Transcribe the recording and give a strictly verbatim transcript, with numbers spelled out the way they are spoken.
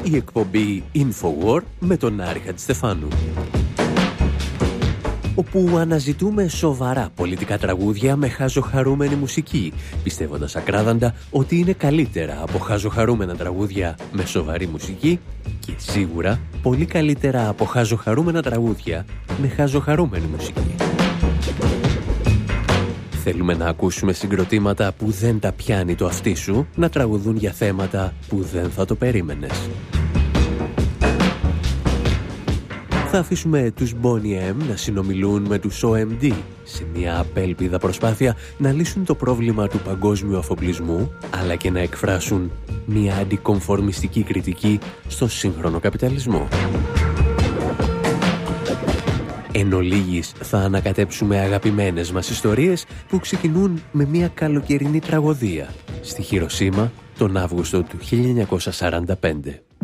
η εκπομπή InfoWar με τον Άρη Χατζηστεφάνου, όπου αναζητούμε σοβαρά πολιτικά τραγούδια με χαζοχαρούμενη μουσική, πιστεύοντας ακράδαντα ότι είναι καλύτερα από χαζοχαρούμενα τραγούδια με σοβαρή μουσική και σίγουρα πολύ καλύτερα από χαζοχαρούμενα τραγούδια με χαζοχαρούμενη μουσική. Θέλουμε να ακούσουμε συγκροτήματα που δεν τα πιάνει το αυτί σου να τραγουδούν για θέματα που δεν θα το περίμενες. Θα αφήσουμε τους Boney M να συνομιλούν με τους ο εμ ντι σε μια απέλπιδα προσπάθεια να λύσουν το πρόβλημα του παγκόσμιου αφοπλισμού, αλλά και να εκφράσουν μια αντικομφορμιστική κριτική στο σύγχρονο καπιταλισμό. Εν ολίγης θα ανακατέψουμε αγαπημένες μας ιστορίες που ξεκινούν με μια καλοκαιρινή τραγωδία στη Χιροσίμα τον Αύγουστο του χίλια εννιακόσια σαράντα πέντε.